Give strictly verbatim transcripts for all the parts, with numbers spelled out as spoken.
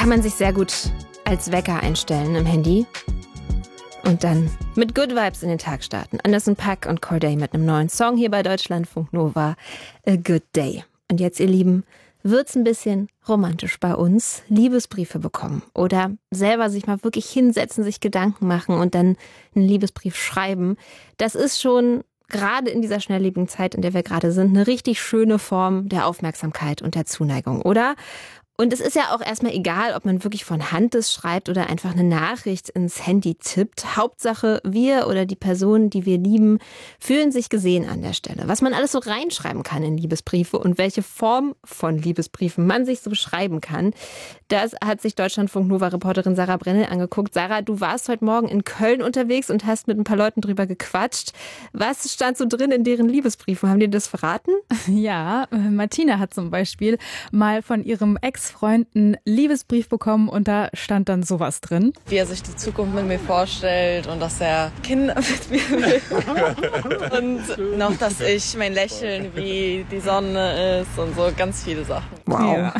kann man sich sehr gut als Wecker einstellen im Handy und dann mit Good Vibes in den Tag starten. Anderson .Paak und Corday mit einem neuen Song hier bei Deutschlandfunk Nova, A Good Day. Und jetzt, ihr Lieben, wird's ein bisschen romantisch bei uns, Liebesbriefe bekommen oder selber sich mal wirklich hinsetzen, sich Gedanken machen und dann einen Liebesbrief schreiben. Das ist schon gerade in dieser schnelllebigen Zeit, in der wir gerade sind, eine richtig schöne Form der Aufmerksamkeit und der Zuneigung, oder? Und es ist ja auch erstmal egal, ob man wirklich von Hand das schreibt oder einfach eine Nachricht ins Handy tippt. Hauptsache, wir oder die Personen, die wir lieben, fühlen sich gesehen an der Stelle. Was man alles so reinschreiben kann in Liebesbriefe und welche Form von Liebesbriefen man sich so beschreiben kann, das hat sich Deutschlandfunk-Nova-Reporterin Sarah Brennel angeguckt. Sarah, du warst heute Morgen in Köln unterwegs und hast mit ein paar Leuten drüber gequatscht. Was stand so drin in deren Liebesbriefen? Haben die das verraten? Ja, Martina hat zum Beispiel mal von ihrem Ex Freund einen Liebesbrief bekommen und da stand dann sowas drin. Wie er sich die Zukunft mit mir vorstellt und dass er Kinder mit mir will. Und noch, dass ich mein Lächeln wie die Sonne ist und so ganz viele Sachen. Wow. Ja.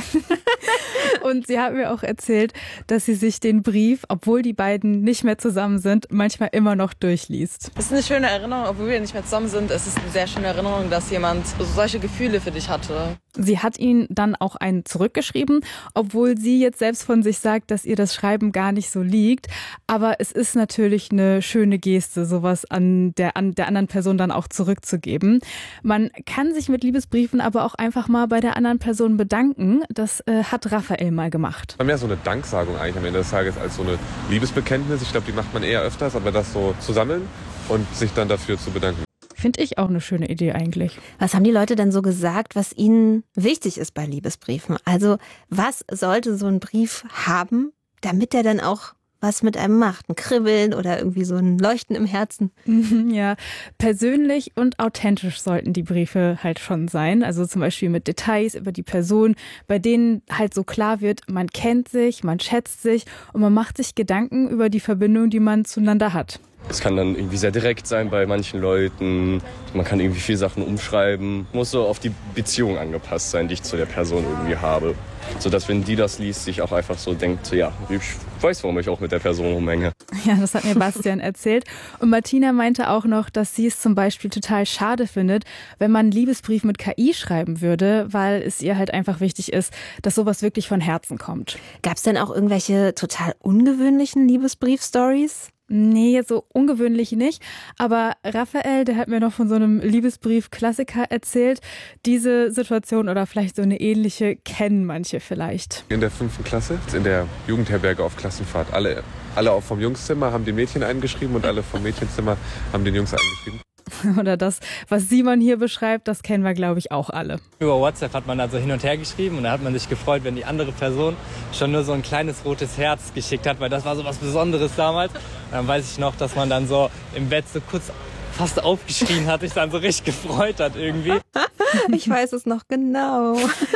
Und sie hat mir auch erzählt, dass sie sich den Brief, obwohl die beiden nicht mehr zusammen sind, manchmal immer noch durchliest. Es ist eine schöne Erinnerung, obwohl wir nicht mehr zusammen sind. Es ist eine sehr schöne Erinnerung, dass jemand solche Gefühle für dich hatte. Sie hat ihn dann auch einen zurückgeschrieben, obwohl sie jetzt selbst von sich sagt, dass ihr das Schreiben gar nicht so liegt. Aber es ist natürlich eine schöne Geste, sowas an der, an der anderen Person dann auch zurückzugeben. Man kann sich mit Liebesbriefen aber auch einfach mal bei der anderen Person bedanken. Das äh, hat Raphael mal gemacht. Mehr so eine Danksagung eigentlich am Ende des Tages als so eine Liebesbekenntnis. Ich glaube, die macht man eher öfters, aber das so zu sammeln und sich dann dafür zu bedanken. Finde ich auch eine schöne Idee eigentlich. Was haben die Leute denn so gesagt, was ihnen wichtig ist bei Liebesbriefen? Also was sollte so ein Brief haben, damit er dann auch was mit einem macht? Ein Kribbeln oder irgendwie so ein Leuchten im Herzen? Ja, persönlich und authentisch sollten die Briefe halt schon sein. Also zum Beispiel mit Details über die Person, bei denen halt so klar wird, man kennt sich, man schätzt sich und man macht sich Gedanken über die Verbindung, die man zueinander hat. Es kann dann irgendwie sehr direkt sein bei manchen Leuten. Man kann irgendwie viele Sachen umschreiben. Muss so auf die Beziehung angepasst sein, die ich zu der Person irgendwie habe. Sodass, wenn die das liest, sich auch einfach so denkt, so, ja, ich weiß, warum ich auch mit der Person rumhänge. Ja, das hat mir Bastian erzählt. Und Martina meinte auch noch, dass sie es zum Beispiel total schade findet, wenn man einen Liebesbrief mit K I schreiben würde, weil es ihr halt einfach wichtig ist, dass sowas wirklich von Herzen kommt. Gab es denn auch irgendwelche total ungewöhnlichen Liebesbrief-Stories? Nee, so ungewöhnlich nicht. Aber Raphael, der hat mir noch von so einem Liebesbrief-Klassiker erzählt. Diese Situation oder vielleicht so eine ähnliche kennen manche vielleicht. In der fünften Klasse, in der Jugendherberge auf Klassenfahrt. Alle, alle auch vom Jungszimmer haben den Mädchen eingeschrieben und alle vom Mädchenzimmer haben den Jungs eingeschrieben. Oder das, was Simon hier beschreibt, das kennen wir, glaube ich, auch alle. Über WhatsApp hat man also hin und her geschrieben und da hat man sich gefreut, wenn die andere Person schon nur so ein kleines rotes Herz geschickt hat, weil das war so was Besonderes damals. Und dann weiß ich noch, dass man dann so im Bett so kurz fast aufgeschrien hat, sich dann so richtig gefreut hat irgendwie. Ich weiß es noch genau.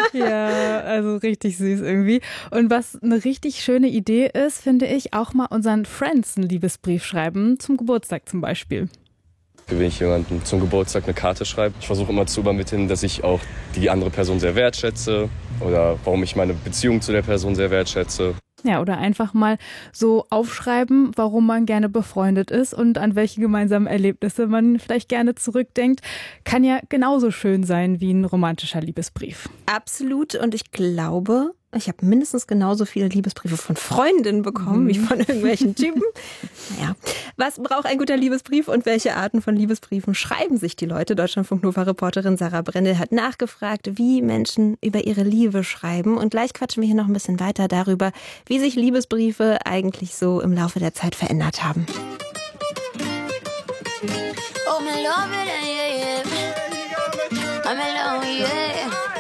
Ja, also richtig süß irgendwie. Und was eine richtig schöne Idee ist, finde ich, auch mal unseren Friends einen Liebesbrief schreiben, zum Geburtstag zum Beispiel. Wenn ich jemandem zum Geburtstag eine Karte schreibe, ich versuche immer zu übermitteln, dass ich auch die andere Person sehr wertschätze oder warum ich meine Beziehung zu der Person sehr wertschätze. Ja, oder einfach mal so aufschreiben, warum man gerne befreundet ist und an welche gemeinsamen Erlebnisse man vielleicht gerne zurückdenkt. Kann ja genauso schön sein wie ein romantischer Liebesbrief. Absolut. Und ich glaube, ich habe mindestens genauso viele Liebesbriefe von Freundinnen bekommen mhm. wie von irgendwelchen Typen. Naja, was braucht ein guter Liebesbrief und welche Arten von Liebesbriefen schreiben sich die Leute? Deutschlandfunk-Nova-Reporterin Sarah Brennel hat nachgefragt, wie Menschen über ihre Liebe schreiben. Und gleich quatschen wir hier noch ein bisschen weiter darüber, wie sich Liebesbriefe eigentlich so im Laufe der Zeit verändert haben. Oh, my love it, yeah, yeah. I'm alone, yeah.